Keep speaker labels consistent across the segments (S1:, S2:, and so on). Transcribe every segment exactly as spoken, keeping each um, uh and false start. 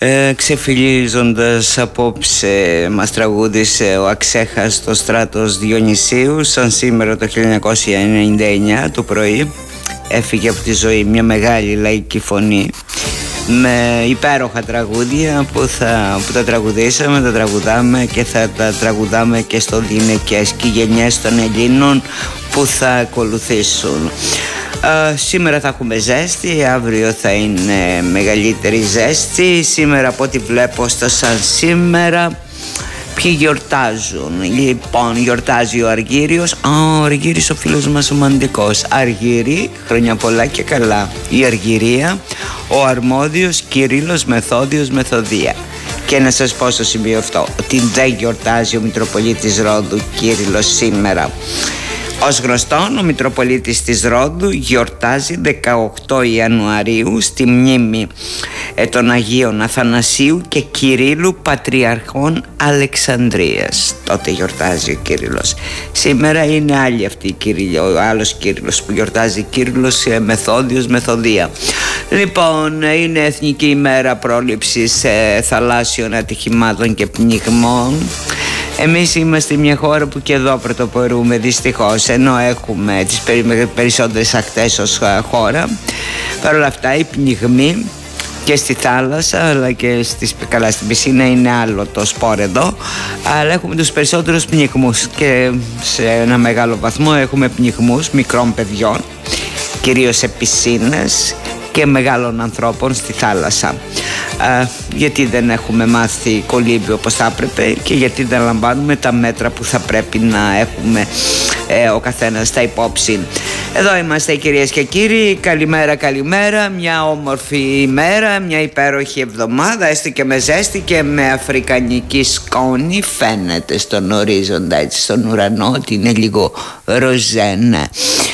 S1: Ε, ξεφυλίζοντας απόψε μας τραγούδισε ο αξέχαστος Στράτος Διονυσίου, σαν σήμερα το χίλια εννιακόσια ενενήντα εννιά το πρωί έφυγε από τη ζωή μια μεγάλη λαϊκή φωνή με υπέροχα τραγούδια που, θα, που τα τραγουδήσαμε, τα τραγουδάμε και θα τα τραγουδάμε και στο γυναικές και γενιές των Ελλήνων που θα ακολουθήσουν. Uh, σήμερα θα έχουμε ζέστη, αύριο θα είναι μεγαλύτερη ζέστη. Σήμερα από ό,τι βλέπω στο σαν σήμερα, ποιοι γιορτάζουν? Λοιπόν, γιορτάζει ο Αργύριος. Oh, ο Αργύρης ο φίλος μας ο Μαντικός. Αργύρη, χρόνια πολλά και καλά. Η Αργυρία, ο αρμόδιος Κυρίλλος Μεθόδιος Μεθοδία. Και να σας πω στο σημείο αυτό ότι δεν γιορτάζει ο Μητροπολίτης Ρόδου Κύριλλος σήμερα. Ως γνωστόν, ο Μητροπολίτης της Ρόδου γιορτάζει δεκαοκτώ Ιανουαρίου στη μνήμη ε, των Αγίων Αθανασίου και Κυρίλλου Πατριαρχών Αλεξανδρίας. Τότε γιορτάζει ο Κύριλλος. Σήμερα είναι άλλη αυτή η Κύριλλο, ο άλλος Κύριλλος που γιορτάζει, Κύριλλος ε, Μεθόδιος Μεθοδία. Λοιπόν, είναι Εθνική ημέρα πρόληψης ε, θαλάσσιων ατυχημάτων και πνιγμών. Εμείς είμαστε μια χώρα που και εδώ πρωτοπορούμε δυστυχώς, ενώ έχουμε τις περισσότερες ακτές ως χώρα. Παρ' όλα αυτά οι πνιγμοί και στη θάλασσα αλλά και στις, καλά, στην πισίνα είναι άλλο το σπορ εδώ, αλλά έχουμε τους περισσότερους πνιγμούς και σε ένα μεγάλο βαθμό έχουμε πνιγμούς μικρών παιδιών, κυρίως σε πισίνες, και μεγάλων ανθρώπων στη θάλασσα. Α, γιατί δεν έχουμε μάθει κολύμπη όπως θα έπρεπε και γιατί δεν λαμβάνουμε τα μέτρα που θα πρέπει να έχουμε ε, ο καθένας στα υπόψη. Εδώ είμαστε κυρίες και κύριοι, καλημέρα καλημέρα, μια όμορφη ημέρα, μια υπέροχη εβδομάδα, έστω και με ζέστη και με αφρικανική σκόνη. Φαίνεται στον ορίζοντα, έτσι στον ουρανό, ότι είναι λίγο ροζένα.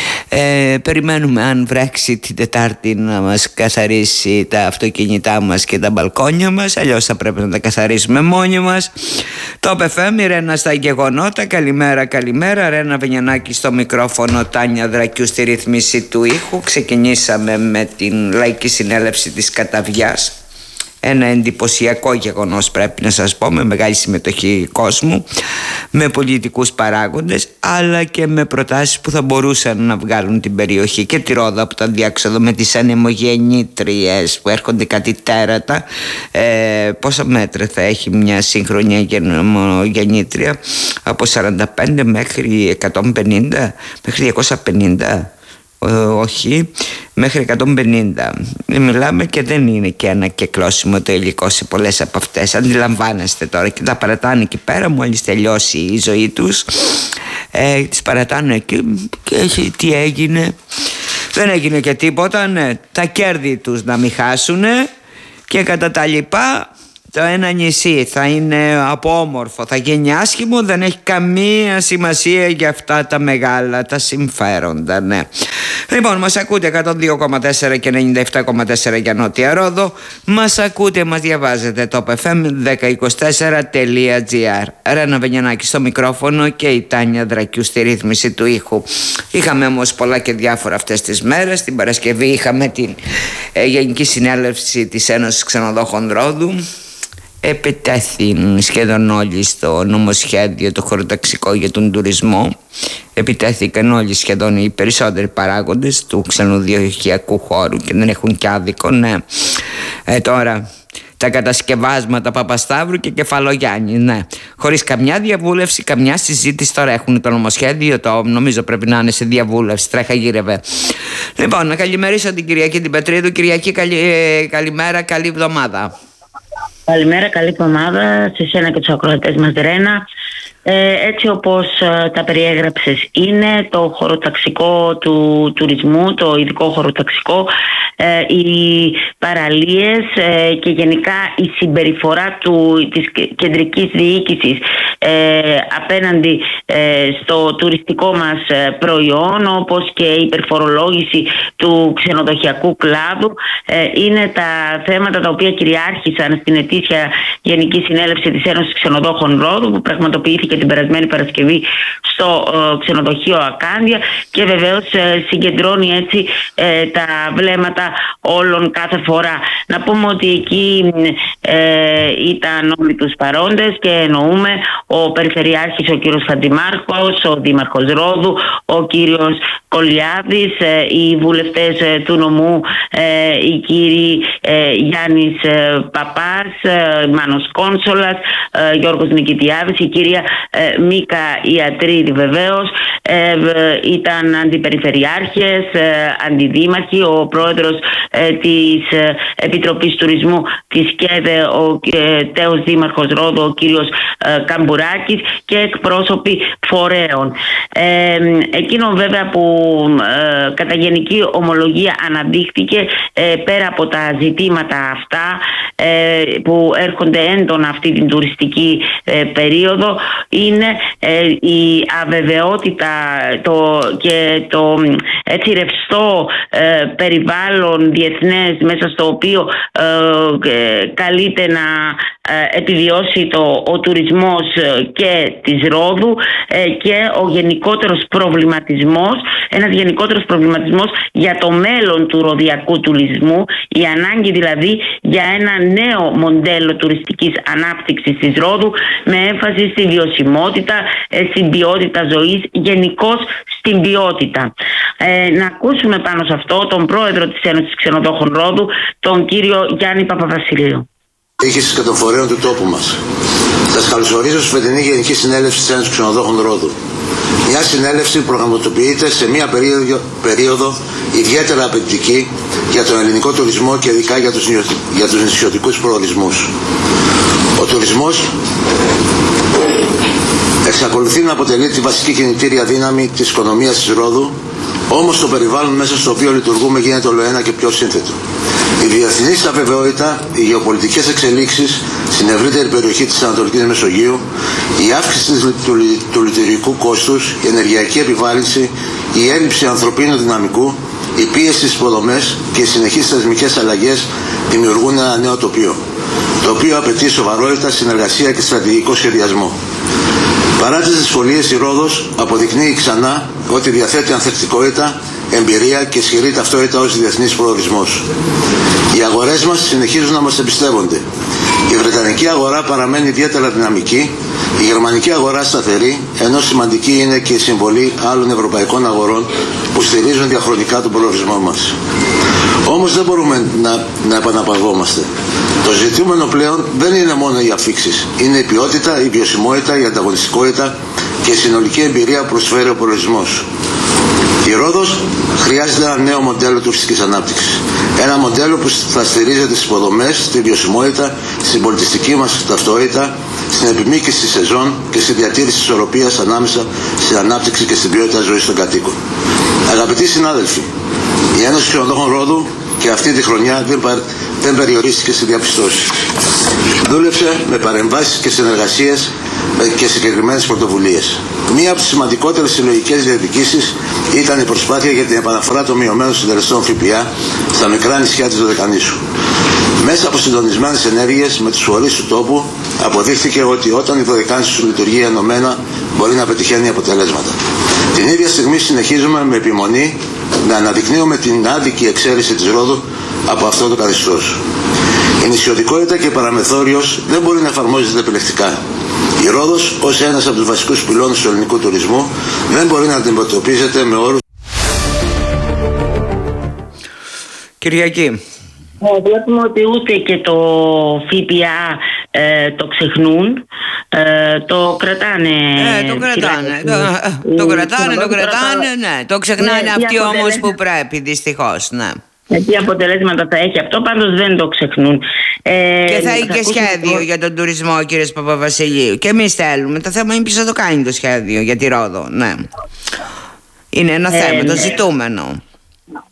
S1: Ε, περιμένουμε αν βρέξει την Τετάρτη να μας καθαρίσει τα αυτοκίνητά μας και τα μπαλκόνια μας, αλλιώς θα πρέπει να τα καθαρίσουμε μόνοι μας. Το πεφέμι, Ρένα στα γεγονότα, καλημέρα καλημέρα, Ρένα Βενιανάκη στο μικρόφωνο, Τάνια Δρακιού στη ρύθμιση του ήχου. Ξεκινήσαμε με την λαϊκή συνέλευση της Καταβιάς, ένα εντυπωσιακό γεγονός πρέπει να σας πω, με μεγάλη συμμετοχή κόσμου, με πολιτικούς παράγοντες αλλά και με προτάσεις που θα μπορούσαν να βγάλουν την περιοχή και τη Ρόδο από τα διάξοδο, με τις ανεμογεννήτριες που έρχονται κάτι τέρατα. ε, Πόσα μέτρα θα έχει μια σύγχρονη ανεμογεννήτρια? Από σαράντα πέντε μέχρι εκατόν πενήντα, μέχρι διακόσια πενήντα, Ε, όχι, μέχρι εκατόν πενήντα. Μιλάμε και δεν είναι και ένα κεκλώσιμο το υλικό σε πολλές από αυτές. Αντιλαμβάνεστε τώρα, και τα παρατάνε εκεί πέρα μόλις τελειώσει η ζωή τους. ε, Τις παρατάνε εκεί και έχει, τι έγινε? Δεν έγινε και τίποτα, ναι. Τα κέρδη τους να μην χάσουνε και κατά τα λοιπά. Το ένα νησί θα είναι απόμορφο, θα γίνει άσχημο, δεν έχει καμία σημασία για αυτά τα μεγάλα τα συμφέροντα, ναι. Λοιπόν, μας ακούτε εκατόν δύο κόμμα τέσσερα και ενενήντα επτά κόμμα τέσσερα για Νότια Ρόδο. Μας ακούτε, μας διαβάζετε το εφ εμ δέκα είκοσι τέσσερα τελεία τζι άρ. Ρένα Βενιανάκη στο μικρόφωνο και η Τάνια Δρακιού στη ρύθμιση του ήχου. Είχαμε όμως πολλά και διάφορα αυτές τις μέρες. Την Παρασκευή είχαμε την ε, Γενική Συνέλευση της Ένωσης Ξενοδόχων Ρόδου. Επιτέθην σχεδόν όλοι στο νομοσχέδιο το χωροταξικό για τον τουρισμό. Επιτέθηκαν όλοι σχεδόν οι περισσότεροι παράγοντες του ξενοδοχειακού χώρου και δεν έχουν κι άδικο, ναι. Ε, τώρα τα κατασκευάσματα Παπασταύρου και Κεφαλογιάννη, ναι. Χωρίς καμιά διαβούλευση, καμιά συζήτηση. Τώρα έχουν το νομοσχέδιο, το νομίζω πρέπει να είναι σε διαβούλευση. Τρέχα γύρευε. Λοιπόν, να καλημερίσω την Κυριακή την Πετρίδου. Κυριακή, καλη, ε, καλημέρα, καλή εβδομάδα.
S2: Καλημέρα, καλή εβδομάδα σε σένα και τους ακροατές μας, Ρένα. Ε, έτσι όπως ε, τα περιέγραψες, είναι το χωροταξικό του τουρισμού, το ειδικό χωροταξικό, ε, οι παραλίες ε, και γενικά η συμπεριφορά του, της κεντρικής διοίκησης ε, απέναντι ε, στο τουριστικό μας προϊόν, όπως και η υπερφορολόγηση του ξενοδοχειακού κλάδου, ε, είναι τα θέματα τα οποία κυριάρχησαν στην ετήσια Γενική Συνέλευση της Ένωσης Ξενοδόχων Ρόδου, που πραγματοποιήθηκε την περασμένη Παρασκευή στο ε, ξενοδοχείο Ακάντια και βεβαίως ε, συγκεντρώνει έτσι ε, τα βλέμματα όλων κάθε φορά. Να πούμε ότι εκεί ε, ήταν όλοι τους παρόντες και εννοούμε ο Περιφερειάρχης ο κύριος Χατζημάρχος, ο Δήμαρχος Ρόδου, ο κύριος Κολιάδης, ε, οι βουλευτές ε, του νομού, ε, οι κύριοι ε, Γιάννης ε, Παπάς, ε, Μάνος Κόνσολας, ε, Γιώργος Νικητιάδης, η κυρία ε, Μίκα Ιατρίδη βεβαίως, ε, ήταν αντιπεριφερειάρχες, ε, αντιδήμαρχοι, ο πρόεδρος ε, της ε, Επιτροπής Τουρισμού της ΚΕΔΕ, ο ε, τέος δήμαρχος Ρόδου, ο κύριος ε, Καμπουράκης και εκπρόσωποι φορέων. Ε, εκείνο βέβαια που ε, κατά γενική ομολογία αναδείχθηκε ε, πέρα από τα ζητήματα αυτά ε, που έρχονται έντονα αυτή την τουριστική ε, περίοδο είναι ε, η αβεβαιότητα το, και το έτσι ρευστό ε, περιβάλλον διεθνές μέσα στο οποίο ε, καλείται να ε, επιβιώσει το, ο τουρισμός και της Ρόδου ε, και ο γενικότερος προβληματισμός, ένας γενικότερος προβληματισμός για το μέλλον του ροδιακού τουρισμού, η ανάγκη δηλαδή για ένα νέο μοντέλο τουριστικής ανάπτυξης της Ρόδου με έμφαση στη βιωσιμότητα, στην ποιότητα ζωής, γενικώς στην ποιότητα. Ε, να ακούσουμε πάνω σε αυτό τον πρόεδρο της Ένωσης Ξενοδόχων Ρόδου, τον κύριο Γιάννη Παπαβασιλείου.
S3: Διοίκησης και των φορέων του τόπου μας. Σας καλωσορίζω στη φετινή Γενική Συνέλευση της Ένωσης Ξενοδόχων Ρόδου. Μια συνέλευση που προγραμματοποιείται σε μια περίοδο, περίοδο ιδιαίτερα απαιτητική για τον ελληνικό τουρισμό και ειδικά για τους, για τους νησιωτικούς προορισμούς. Ο τουρισμός εξακολουθεί να αποτελεί τη βασική κινητήρια δύναμη της οικονομίας της Ρόδου, όμως το περιβάλλον μέσα στο οποίο λειτουργούμε γίνεται ολοένα και πιο σύνθετο. Η διεθνής αβεβαιότητα, οι γεωπολιτικές εξελίξεις στην ευρύτερη περιοχή της Ανατολικής Μεσογείου, η αύξηση του, του λειτουργικού κόστους, η ενεργειακή επιβάρυνση, η έλλειψη ανθρωπίνου δυναμικού, η πίεση στις υποδομές και οι συνεχείς θεσμικές αλλαγές δημιουργούν ένα νέο τοπίο. Το οποίο απαιτεί σοβαρότητα, συνεργασία και στρατηγικό σχεδιασμό. Παρά τις δυσκολίες, η Ρόδος αποδεικνύει ξανά ότι διαθέτει ανθεκτικότητα, εμπειρία και ισχυρή ταυτότητα ως διεθνής προορισμός. Οι αγορές μας συνεχίζουν να μας εμπιστεύονται. Η βρετανική αγορά παραμένει ιδιαίτερα δυναμική, η γερμανική αγορά σταθερή, ενώ σημαντική είναι και η συμβολή άλλων ευρωπαϊκών αγορών που στηρίζουν διαχρονικά τον προορισμό μας. Όμως δεν μπορούμε να, να επαναπαυόμαστε. Το ζητούμενο πλέον δεν είναι μόνο οι αφίξεις. Είναι η ποιότητα, η βιωσιμότητα, η ανταγωνιστικότητα και η συνολική εμπειρία που προσφέρει ο προορισμός. Η Ρόδος χρειάζεται ένα νέο μοντέλο τουριστικής ανάπτυξης. Ένα μοντέλο που θα στηρίζεται στις υποδομές, στη βιωσιμότητα, στην πολιτιστική μας ταυτότητα, στην επιμήκυση της σεζόν και στη διατήρηση της ισορροπίας ανάμεσα στην ανάπτυξη και στην ποιότητα ζωής των κατοίκων. Αγαπητοί συνάδελφοι, η Ένωση Ξενοδόχων Ρόδου και αυτή τη χρονιά δεν, πα, δεν περιορίστηκε στη διαπιστώση. Δούλεψε με παρεμβάσεις και συνεργασίες και συγκεκριμένες πρωτοβουλίες. Μία από τις σημαντικότερες συλλογικές διεκδικήσεις ήταν η προσπάθεια για την επαναφορά των μειωμένων συντελεστών ΦΠΑ στα μικρά νησιά της Δωδεκανήσου. Μέσα από συντονισμένες ενέργειες με τους φορείς του τόπου αποδείχθηκε ότι όταν η Δωδεκάνησος λειτουργεί ενωμένα μπορεί να πετυχαίνει αποτελέσματα. Την ίδια στιγμή συνεχίζουμε με επιμονή να αναδεικνύουμε την άδικη εξαίρεση της Ρόδου από αυτό το καθεστώς. Η νησιωτικότητα και η παραμεθόριος δεν μπορεί να εφαρμόζεται επιλεκτικά. Η Ρόδος, ως ένας από τους βασικούς πυλώνες του ελληνικού τουρισμού, δεν μπορεί να αντιμετωπίζεται με όρους.
S1: Κυριακή.
S2: Βλέπουμε ότι ούτε και το ΦΠΑ ε, το ξεχνούν, ε, το κρατάνε.
S1: Ε, το κρατάνε, το, ε, το κρατάνε, το κρατάνε, ναι. Το ξεχνάνε ναι, αυτοί όμως που πρέπει, δυστυχώς, ναι.
S2: Τι αποτελέσματα θα έχει αυτό, πάντως δεν το ξεχνούν. Ε,
S1: και θα έχει και σχέδιο
S2: το...
S1: για τον τουρισμό, κύριε Παπαβασιλείου. Και εμείς θέλουμε. Το θέμα είναι ποιος θα το κάνει το σχέδιο για τη Ρόδο, ναι. Είναι ένα ε, θέμα, ναι. Το ζητούμενο.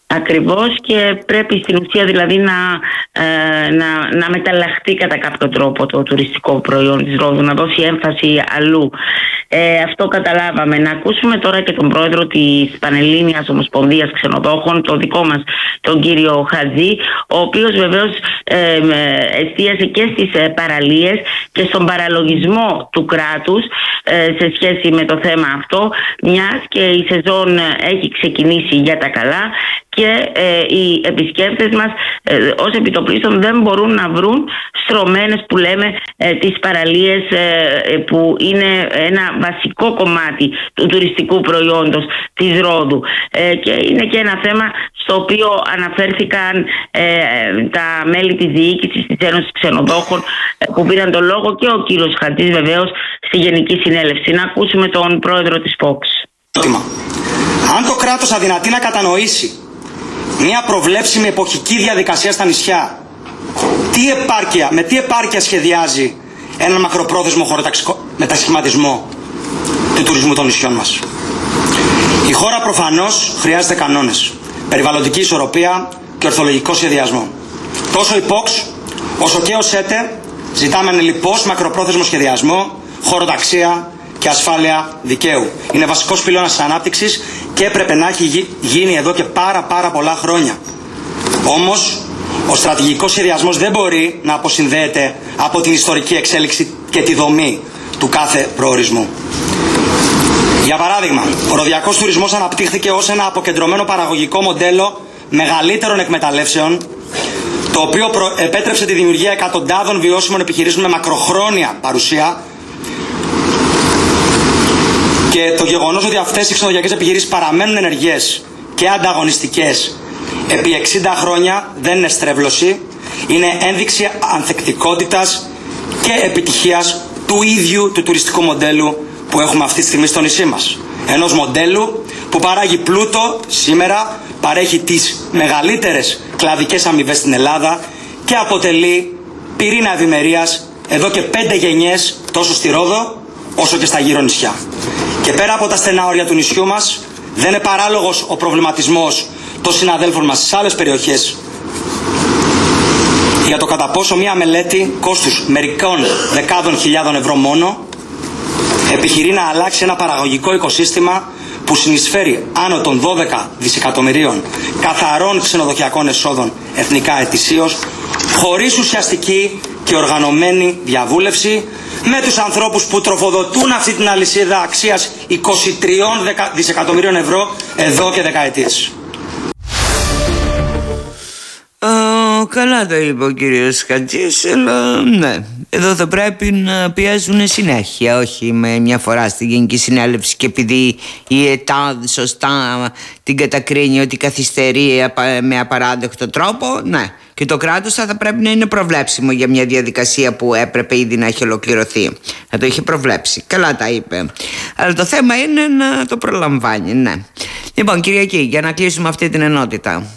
S2: Ακριβώς, και πρέπει στην ουσία δηλαδή να, ε, να, να μεταλλαχτεί κατά κάποιο τρόπο το τουριστικό προϊόν της Ρόδου, να δώσει έμφαση αλλού. Ε, αυτό καταλάβαμε. Να ακούσουμε τώρα και τον πρόεδρο της Πανελλήνιας Ομοσπονδίας Ξενοδόχων, το δικό μας, τον κύριο Χατζή, ο οποίος βεβαίως ε, εστίασε και στις ε, παραλίες και στον παραλογισμό του κράτους ε, σε σχέση με το θέμα αυτό, μιας και η σεζόν έχει ξεκινήσει για τα καλά και ε, οι επισκέπτες μας ε, ως επιτοπλίστων δεν μπορούν να βρουν στρωμένες, που λέμε, ε, τις παραλίες ε, που είναι ένα βασικό κομμάτι του τουριστικού προϊόντος της Ρόδου. Ε, και είναι και ένα θέμα στο οποίο αναφέρθηκαν ε, τα μέλη της διοίκησης της Ένωσης Ξενοδόχων ε, που πήραν το λόγο, και ο κύριος Χατζής βεβαίως στη Γενική Συνέλευση. Να ακούσουμε τον πρόεδρο της Fox.
S4: Αν το κράτος αδυνατεί να κατανοήσει μια προβλέψιμη εποχική διαδικασία στα νησιά, τι επάρκεια, με τι επάρκεια σχεδιάζει έναν μακροπρόθεσμο χωροταξικό μετασχηματισμό του τουρισμού των νησιών μας? Η χώρα προφανώς χρειάζεται κανόνες, περιβαλλοντική ισορροπία και ορθολογικό σχεδιασμό. Τόσο η Fox όσο και ο ΣΕΤΕ ζητάμε ανελιπώς μακροπρόθεσμο σχεδιασμό, χωροταξία και ασφάλεια δικαίου. Είναι βασικός πυλώνας της ανάπτυξης και έπρεπε να έχει γίνει εδώ και πάρα πάρα πολλά χρόνια. Όμως, ο στρατηγικός σχεδιασμός δεν μπορεί να αποσυνδέεται από την ιστορική εξέλιξη και τη δομή του κάθε προορισμού. Για παράδειγμα, ο ροδιακός τουρισμός αναπτύχθηκε ως ένα αποκεντρωμένο παραγωγικό μοντέλο μεγαλύτερων εκμεταλλεύσεων, το οποίο επέτρεψε τη δημιουργία εκατοντάδων βιώσιμων επιχειρήσεων με μακροχρόνια παρουσία, και το γεγονός ότι αυτές οι ξενοδοχειακές επιχειρήσεις παραμένουν ενεργές και ανταγωνιστικές επί εξήντα χρόνια δεν είναι στρέβλωση, είναι ένδειξη ανθεκτικότητας και επιτυχίας του ίδιου του τουριστικού μοντέλου που έχουμε αυτή τη στιγμή στο νησί μας. Ενός μοντέλου που παράγει πλούτο σήμερα, παρέχει τις μεγαλύτερες κλαδικές αμοιβές στην Ελλάδα και αποτελεί πυρήνα ευημερίας εδώ και πέντε γενιές τόσο στη Ρόδο όσο και στα γύρω νησιά. Και πέρα από τα στενά όρια του νησιού μας, δεν είναι παράλογος ο προβληματισμός των συναδέλφων μας στις άλλες περιοχές για το κατά πόσο μια μελέτη κόστους μερικών δεκάδων χιλιάδων ευρώ μόνο επιχειρεί να αλλάξει ένα παραγωγικό οικοσύστημα που συνεισφέρει άνω των δώδεκα δισεκατομμυρίων καθαρών ξενοδοχειακών εσόδων εθνικά ετησίως, χωρίς ουσιαστική και οργανωμένη διαβούλευση με τους ανθρώπους που τροφοδοτούν αυτή την αλυσίδα αξίας είκοσι τρία δισεκατομμυρίων ευρώ εδώ και δεκαετίες.
S1: Uh, καλά το είπε ο κύριος Χατζής, αλλά ναι, εδώ θα πρέπει να πιέζουν συνέχεια, όχι με μια φορά στη Γενική Συνέλευση και επειδή η ΕΤΑΔ σωστά την κατακρίνει ότι καθυστερεί με απαράδεκτο τρόπο. Ναι, και το κράτος θα πρέπει να είναι προβλέψιμο για μια διαδικασία που έπρεπε ήδη να έχει ολοκληρωθεί, να το είχε προβλέψει. Καλά τα είπε, αλλά το θέμα είναι να το προλαμβάνει. Ναι. Λοιπόν, Κυριακή, για να κλείσουμε αυτή την ενότητα.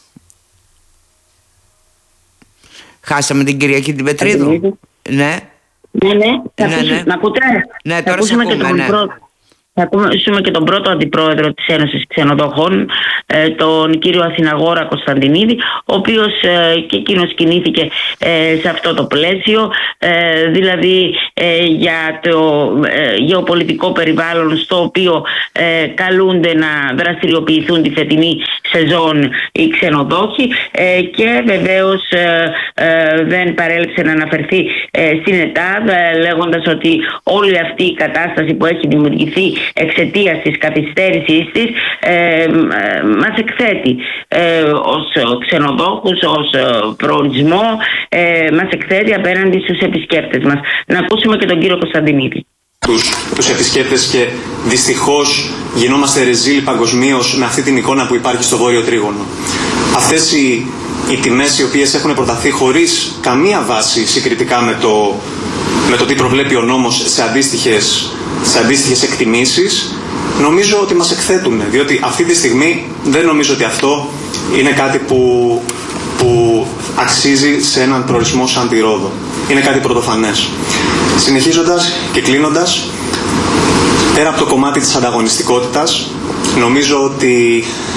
S1: Χάσαμε την Κυριακή την Πετρίδου. Ναι.
S2: Ναι, ναι. Θα
S1: ναι,
S2: ακούσουμε,
S1: ναι.
S2: Να ακούτε.
S1: Ναι, τώρα σε ακούμε,
S2: και τον
S1: ναι.
S2: πρώτο. Θα ακούσουμε και τον πρώτο αντιπρόεδρο της Ένωσης Ξενοδοχών, τον κύριο Αθηναγόρα Κωνσταντινίδη, ο οποίος και εκείνος κινήθηκε σε αυτό το πλαίσιο, δηλαδή για το γεωπολιτικό περιβάλλον στο οποίο καλούνται να δραστηριοποιηθούν τη φετινή σεζόν οι ξενοδόχοι, και βεβαίως δεν παρέλειψε να αναφερθεί στην ΕΤΑΔ, λέγοντας ότι όλη αυτή η κατάσταση που έχει δημιουργηθεί εξαιτίας της καθυστέρησης της ε, ε, μας εκθέτει ε, ως ξενοδόχους, ως προορισμό, ε, μας εκθέτει απέναντι στους επισκέπτες μας. Να ακούσουμε και τον κύριο Κωνσταντινίδη.
S5: Τους, τους επισκέπτες, και δυστυχώς γινόμαστε ρεζίλ παγκοσμίως με αυτή την εικόνα που υπάρχει στο Βόρειο Τρίγωνο. Αυτές οι, οι τιμές οι οποίες έχουν προταθεί χωρίς καμία βάση συγκριτικά με το, με το τι προβλέπει ο νόμος σε αντίστοιχες, σε αντίστοιχες εκτιμήσεις, νομίζω ότι μας εκθέτουν, διότι αυτή τη στιγμή δεν νομίζω ότι αυτό είναι κάτι που, που αξίζει σε έναν προορισμό σαν τη Ρόδο. Είναι κάτι πρωτοφανές. Συνεχίζοντας και κλείνοντας, πέρα από το κομμάτι της ανταγωνιστικότητας, νομίζω ότι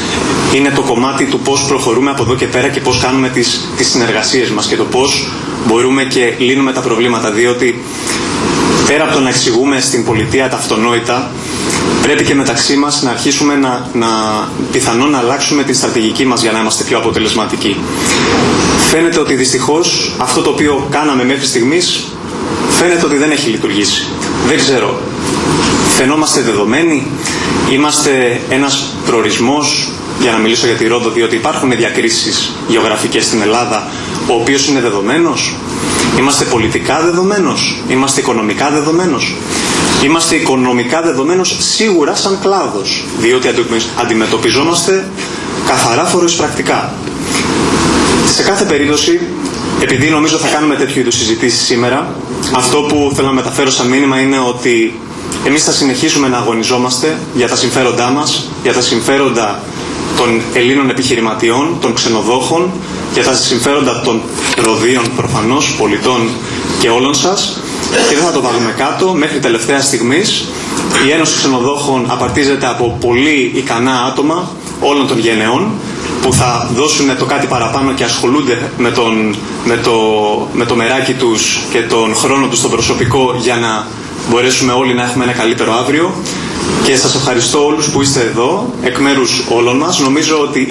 S5: είναι το κομμάτι του πώς προχωρούμε από εδώ και πέρα και πώς κάνουμε τις, τις συνεργασίες μας και το πώς μπορούμε και λύνουμε τα προβλήματα, διότι πέρα από το να εξηγούμε στην πολιτεία τα αυτονόητα, πρέπει και μεταξύ μας να αρχίσουμε να, να πιθανόν να αλλάξουμε την στρατηγική μας για να είμαστε πιο αποτελεσματικοί. Φαίνεται ότι δυστυχώς αυτό το οποίο κάναμε μέχρι στιγμής φαίνεται ότι δεν έχει λειτουργήσει. Δεν ξέρω. Φαινόμαστε δεδομένοι, είμαστε ένας προορισμός, για να μιλήσω για τη Ρόδο, διότι υπάρχουν διακρίσεις γεωγραφικές στην Ελλάδα, ο οποίος είναι δεδομένος. Είμαστε πολιτικά δεδομένος, είμαστε οικονομικά δεδομένος. Είμαστε οικονομικά δεδομένος σίγουρα σαν κλάδος, διότι αντιμετωπιζόμαστε καθαρά φοροεισπρακτικά. Σε κάθε περίπτωση, επειδή νομίζω θα κάνουμε τέτοιου είδους συζητήσεις σήμερα, αυτό που θέλω να μεταφέρω σαν μήνυμα είναι ότι εμείς θα συνεχίσουμε να αγωνιζόμαστε για τα συμφέροντά μας, για τα συμφέροντα των Ελλήνων επιχειρηματιών, των ξενοδόχων, για τα συμφέροντα των Ροδίων προφανώς, πολιτών και όλων σας, και δεν θα το βάλουμε κάτω μέχρι τελευταία στιγμής. Η Ένωση Ξενοδόχων απαρτίζεται από πολύ ικανά άτομα όλων των γενεών που θα δώσουν το κάτι παραπάνω και ασχολούνται με, τον, με, το, με το μεράκι τους και τον χρόνο τους στο προσωπικό για να μπορέσουμε όλοι να έχουμε ένα καλύτερο αύριο. Και σας ευχαριστώ όλους που είστε εδώ, εκ μέρους όλων μας. Νομίζω ότι...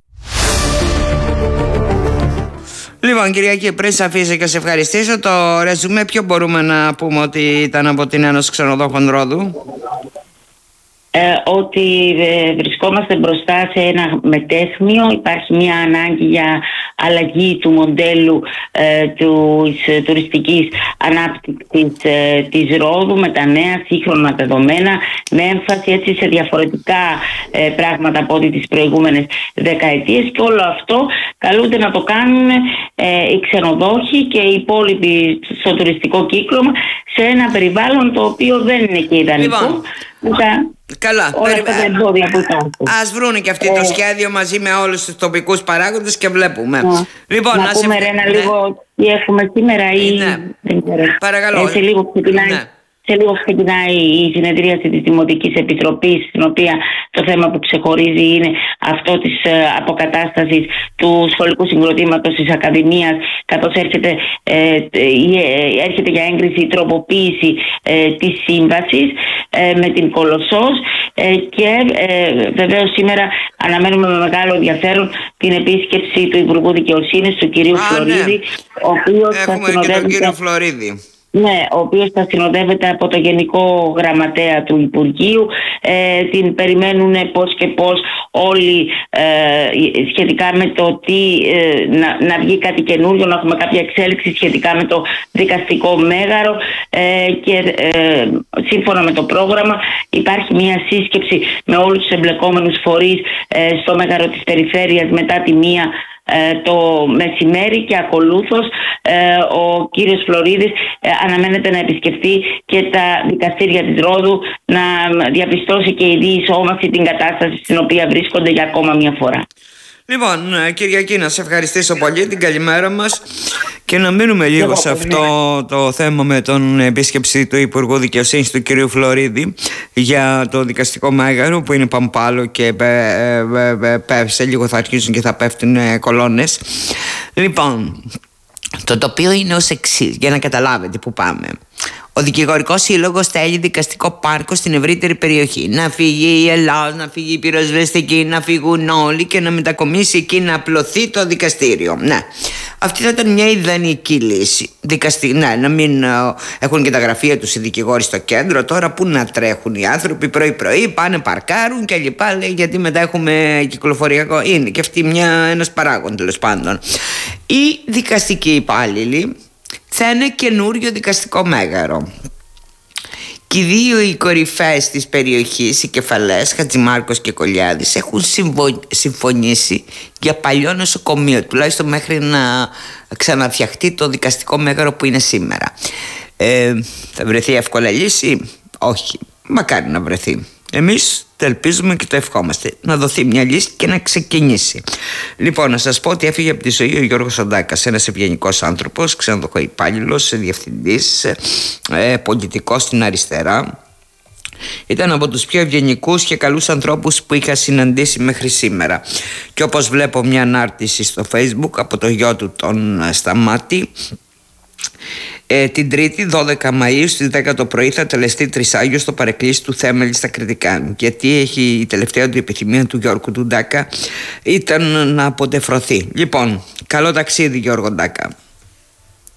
S1: Λοιπόν, Κυριακή, πριν σε αφήσω και σε ευχαριστήσω, το ρεζουμέ ποιο μπορούμε να πούμε ότι ήταν από την Ένωση Ξενοδόχων Ρόδου?
S2: Ε, ότι ε, βρισκόμαστε μπροστά σε ένα μετέχμιο, υπάρχει μια ανάγκη για αλλαγή του μοντέλου ε, της ε, τουριστικής ανάπτυξης ε, της Ρόδου με τα νέα σύγχρονα δεδομένα, με έμφαση έτσι σε διαφορετικά ε, πράγματα από ό,τι τις προηγούμενες δεκαετίες, και όλο αυτό καλούνται να το κάνουν ε, οι ξενοδόχοι και οι υπόλοιποι στο τουριστικό κύκλωμα σε ένα περιβάλλον το οποίο δεν είναι και ιδανικό. Λοιπόν.
S1: Καλά,
S2: Περι...
S1: ας βρούνε και αυτοί ε... το σχέδιο μαζί με όλους τους τοπικούς παράγοντες και βλέπουμε.
S2: Yeah.
S1: Λοιπόν,
S2: να,
S1: να
S2: πούμε
S1: σε...
S2: Ρένα,
S1: ναι.
S2: λίγο τι έχουμε σήμερα ή...
S1: Ναι. Παρακαλώ.
S2: Ε, σε λίγο ξεκινάει... Ναι. Σε λίγο ξεκινάει η συνεδρίαση της Δημοτικής Επιτροπής, στην οποία το θέμα που ξεχωρίζει είναι αυτό της ε, αποκατάστασης του σχολικού συγκροτήματος της Ακαδημίας, καθώς έρχεται, ε, ε, έρχεται για έγκριση η τροποποίηση ε, της σύμβασης ε, με την Κολοσσός, ε, και ε, βεβαίως σήμερα αναμένουμε με μεγάλο ενδιαφέρον την επίσκεψη του Υπουργού Δικαιοσύνης, του κυρίου Α, Φλωρίδη,
S1: ναι.
S2: ο οποίος
S1: Έχουμε
S2: θα
S1: και τον κύριο Φλωρίδη.
S2: Ναι, ο οποίος θα συνοδεύεται από το Γενικό Γραμματέα του Υπουργείου. Ε, την περιμένουν πώς και πώς όλοι ε, σχετικά με το τι, ε, να, να βγει κάτι καινούριο, να έχουμε κάποια εξέλιξη σχετικά με το δικαστικό μέγαρο, ε, και ε, σύμφωνα με το πρόγραμμα υπάρχει μια σύσκεψη με όλους τους εμπλεκόμενους φορείς ε, στο μέγαρο της περιφέρειας μετά τη μία το μεσημέρι, και ακολούθως ο κύριος Φλωρίδης αναμένεται να επισκεφτεί και τα δικαστήρια της Ρόδου, να διαπιστώσει και η διεισόμαση την κατάσταση στην οποία βρίσκονται για ακόμα μια φορά.
S1: Λοιπόν, Κυριακή, να σε ευχαριστήσω πολύ, την καλημέρα μας, και να μείνουμε λίγο σε αυτό το θέμα με τον επίσκεψη του Υπουργού Δικαιοσύνης του κυρίου Φλωρίδη για το δικαστικό μέγαρο που είναι Παμπάλο και σε λίγο θα αρχίσουν και θα πέφτουν κολόνες. Λοιπόν, το τοπίο είναι ως εξής, για να καταλάβετε που πάμε. Ο Δικηγορικός Σύλλογος θέλει δικαστικό πάρκο στην ευρύτερη περιοχή. Να φύγει η Ελλάδα, να φύγει η πυροσβεστική, να φύγουν όλοι και να μετακομίσει εκεί, να απλωθεί το δικαστήριο. Ναι. Αυτή θα ήταν μια ιδανική λύση. Δικαστή, ναι, να μην uh, έχουν και τα γραφεία τους οι δικηγόροι στο κέντρο. Τώρα που να τρέχουν οι άνθρωποι πρωί-πρωί, πάνε παρκάρουν και λοιπά. Λέει, γιατί μετά έχουμε κυκλοφοριακό. Είναι και αυτή μια, ένας παράγον, τέλος πάντων. Οι δικαστικοί υπάλληλοι θα είναι καινούριο δικαστικό μέγαρο. Και οι δύο οι κορυφές της περιοχής, οι κεφαλές, Χατζημάρκος και Κολιάδης, έχουν συμφωνήσει για παλιό νοσοκομείο, τουλάχιστον μέχρι να ξαναφτιαχτεί το δικαστικό μέγαρο που είναι σήμερα. Ε, θα βρεθεί εύκολα λύση? Όχι, μακάρι να βρεθεί. Εμείς το ελπίζουμε και το ευχόμαστε να δοθεί μια λύση και να ξεκινήσει. Λοιπόν, να σας πω ότι έφυγε από τη ζωή ο Γιώργος Αντάκας, ένας ευγενικός άνθρωπος, ξενοδοχό υπάλληλος, διευθυντής, ε, πολιτικός στην αριστερά. Ήταν από τους πιο ευγενικούς και καλούς ανθρώπους που είχα συναντήσει μέχρι σήμερα. Και όπως βλέπω μια ανάρτηση στο Facebook από το γιο του τον Σταμάτη, ε, την Τρίτη δώδεκα Μαΐου στις δέκα το πρωί θα τελεστεί τρισάγιο στο παρεκκλήσι του Θέμελη στα Κρητικά. Γιατί έχει η τελευταία του επιθυμία του Γιώργου του Ντάκα ήταν να αποτεφρωθεί. Λοιπόν, καλό ταξίδι Γιώργο Ντάκα.